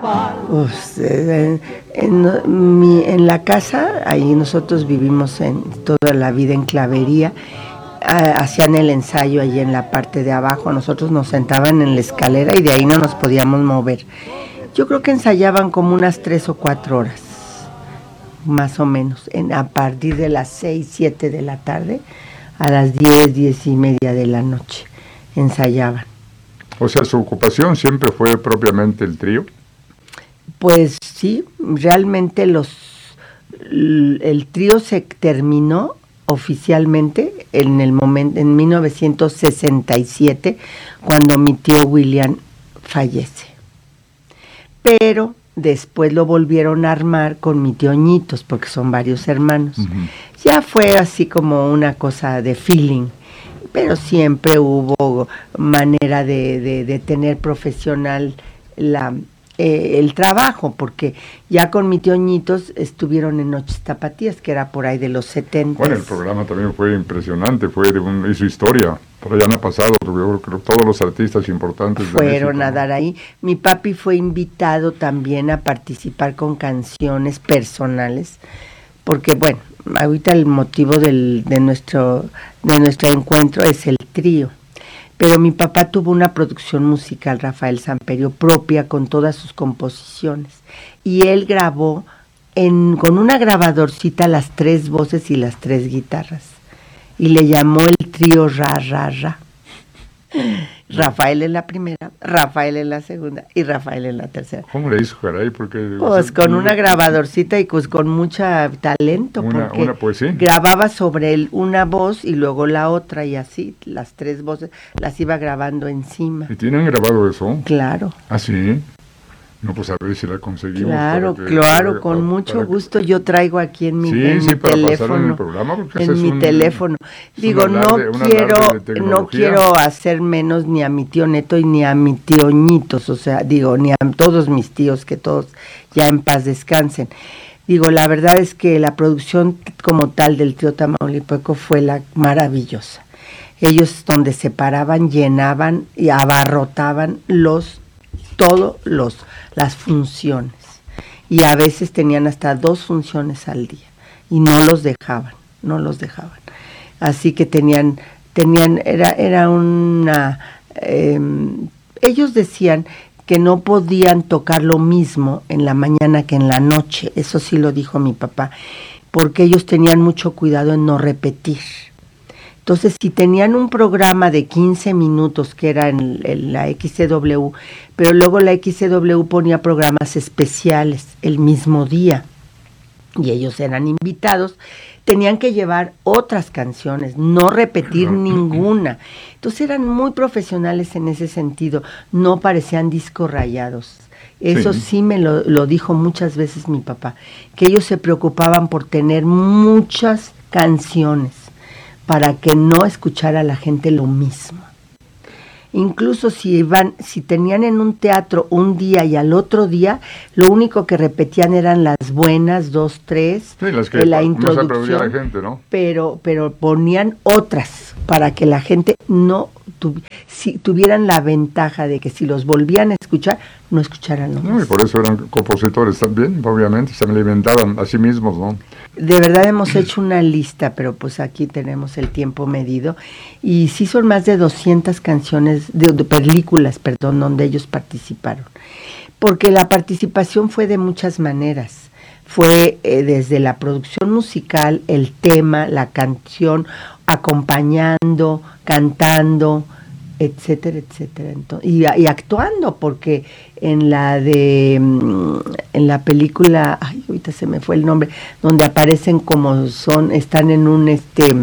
Pues, en la casa, ahí nosotros vivimos toda la vida en Clavería, hacían el ensayo allí en la parte de abajo, nosotros nos sentaban en la escalera y de ahí no nos podíamos mover. Yo creo que ensayaban como unas 3 o 4 horas, más o menos, a partir de las 6, 7 de la tarde a las 10, 10 y media de la noche ensayaban. O sea, su ocupación siempre fue propiamente el trío. Pues sí, realmente el trío se terminó oficialmente en 1967, cuando mi tío William fallece. Pero después lo volvieron a armar con mi tío Ñitos, porque son varios hermanos. Uh-huh. Ya fue así como una cosa de feeling, pero siempre hubo manera de tener profesional el trabajo, porque ya con mi tío Ñitos estuvieron en Noches Tapatías, que era por ahí de los 70. Bueno, el programa también fue impresionante, hizo historia, por allá en el pasado, yo creo que todos los artistas importantes fueron a dar ahí. Mi papi fue invitado también a participar con canciones personales, porque bueno, ahorita el motivo de nuestro encuentro es el trío. Pero mi papá tuvo una producción musical, Rafael Samperio, propia, con todas sus composiciones. Y él grabó con una grabadorcita las 3 voces y las 3 guitarras. Y le llamó el trío Ra, Ra, Ra. Rafael en la primera, Rafael en la segunda y Rafael en la tercera. ¿Cómo le hizo, caray? Porque, pues con una grabadorcita y pues con mucho talento. Una poesía. Grababa sobre una voz y luego la otra y así, las 3 voces las iba grabando encima. ¿Y tienen grabado eso? Claro. ¿Ah, sí? No, pues a ver si la conseguimos. Claro, con mucho gusto. Yo traigo aquí en mi teléfono. En el programa, porque en mi teléfono. Digo, no quiero hacer menos ni a mi tío Neto y ni a mi tío Ñitos, o sea, digo, ni a todos mis tíos, que todos ya en paz descansen. Digo, la verdad es que la producción como tal del trío Tamaulipeco fue la maravillosa. Ellos donde se paraban, llenaban y abarrotaban las funciones, y a veces tenían hasta 2 funciones al día y no los dejaban, así que era una ellos decían que no podían tocar lo mismo en la mañana que en la noche, eso sí lo dijo mi papá, porque ellos tenían mucho cuidado en no repetir. Entonces, si tenían un programa de 15 minutos, que era en la XCW, pero luego la XCW ponía programas especiales el mismo día, y ellos eran invitados, tenían que llevar otras canciones, no repetir ninguna. Entonces, eran muy profesionales en ese sentido, no parecían discos rayados. Eso sí me lo dijo muchas veces mi papá, que ellos se preocupaban por tener muchas canciones, para que no escuchara la gente lo mismo. Incluso si tenían en un teatro un día y al otro día, lo único que repetían eran las buenas, 2, 3, las que la introducción, la gente, ¿no? pero ponían otras para que la gente tuvieran la ventaja de que si los volvían a escuchar, no escucharan lo mismo. Y por eso eran compositores también, obviamente, se alimentaban a sí mismos, ¿no? De verdad hemos hecho una lista, pero pues aquí tenemos el tiempo medido, y sí son más de 200 canciones, de películas, donde ellos participaron, porque la participación fue de muchas maneras. Fue desde la producción musical, el tema, la canción, acompañando, cantando, etcétera, etcétera. Entonces, y actuando, porque en la película, ahorita se me fue el nombre, donde aparecen están en un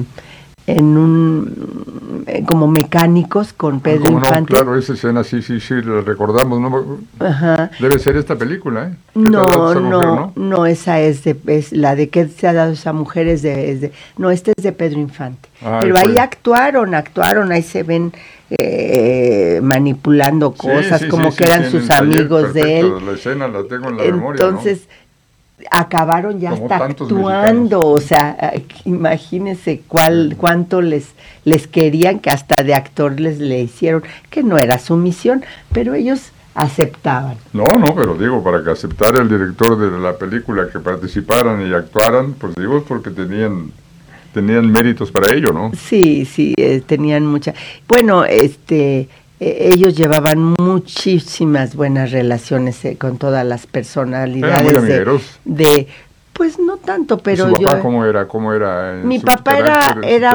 como mecánicos con Pedro Infante. Claro, esa escena sí, la recordamos, ¿no? Ajá. Debe ser esta película, ¿eh? No, esa es la de ¿Qué se ha dado esa mujer? No, esta es de Pedro Infante. Pero ahí actuaron, ahí se ven manipulando cosas, como que eran sus amigos de él. La escena la tengo en la memoria, entonces, ¿no? Acabaron ya hasta actuando, o sea, imagínense cuánto les querían, que hasta de actor le hicieron, que no era su misión, pero ellos aceptaban. No, pero digo, para que aceptara el director de la película que participaran y actuaran, pues digo, porque tenían méritos para ello, ¿no? Sí, tenían mucha. Bueno, ellos llevaban muchísimas buenas relaciones con todas las personalidades. Eran muy amigueros. Pues no tanto, pero ¿Su papá cómo era? Mi papá era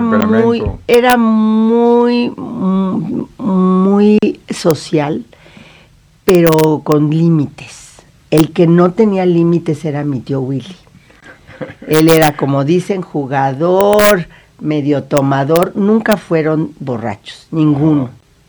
muy social, pero con límites. El que no tenía límites era mi tío Willy. Él era, como dicen, jugador, medio tomador. Nunca fueron borrachos, ninguno.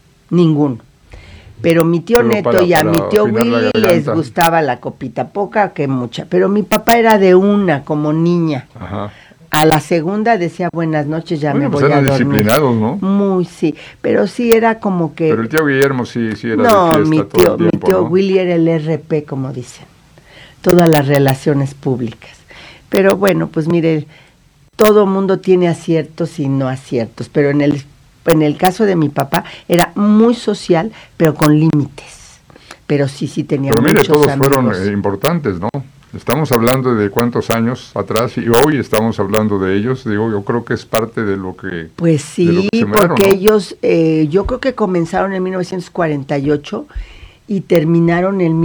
Pero mi tío Neto y a mi tío Willy les gustaba la copita, poca que mucha. Pero mi papá era de una, como niña. Ajá. A la segunda decía buenas noches, ya me voy a dormir. Disciplinados, ¿no? Muy, sí. Pero sí era como que... Pero el tío Guillermo sí era no, de fiesta todo el tiempo, mi tío ¿no? Willy era el RP, como dicen. Todas las relaciones públicas. Pero bueno, pues mire, todo mundo tiene aciertos y no aciertos. Pero en el caso de mi papá era muy social, pero con límites. Pero sí tenía muchos amigos. Pero mire, todos fueron importantes, ¿no? Estamos hablando de cuántos años atrás y hoy estamos hablando de ellos. Digo, yo creo que es parte de lo que... Pues sí, porque ¿no? Ellos, yo creo que comenzaron en 1948 y terminaron en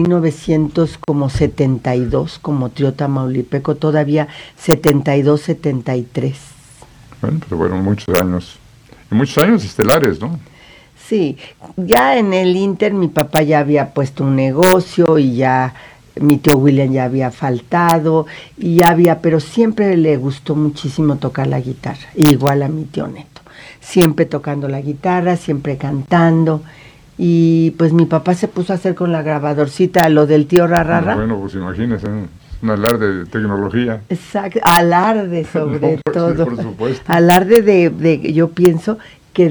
1972 como trío tamaulipeco, todavía 72, 73. Bueno, pues fueron muchos años. Y muchos años estelares, ¿no? Sí, ya en el Inter mi papá ya había puesto un negocio y ya... Mi tío William ya había faltado, pero siempre le gustó muchísimo tocar la guitarra, igual a mi tío Neto, siempre tocando la guitarra, siempre cantando, y pues mi papá se puso a hacer con la grabadorcita lo del tío Rarrara. Bueno, pues imagínese, un alarde de tecnología. Exacto, alarde sobre todo, por supuesto. Alarde de yo pienso que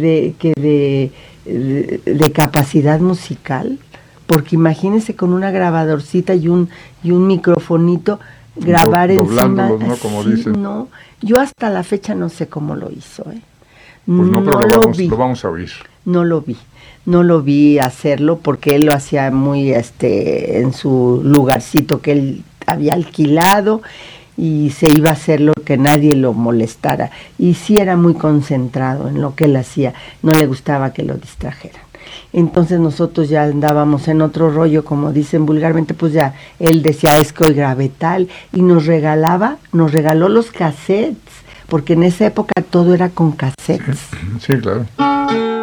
de capacidad musical. Porque imagínense con una grabadorcita y un microfonito grabar encima, ¿no? Como dicen. No, yo hasta la fecha no sé cómo lo hizo, Pues no, pero lo vamos a oír. No lo vi hacerlo porque él lo hacía muy en su lugarcito que él había alquilado y se iba a hacer lo que nadie lo molestara. Y sí era muy concentrado en lo que él hacía, no le gustaba que lo distrajeran. Entonces nosotros ya andábamos en otro rollo, como dicen vulgarmente, pues ya él decía, es que hoy grabé tal, y nos regaló los cassettes, porque en esa época todo era con cassettes. Sí, claro.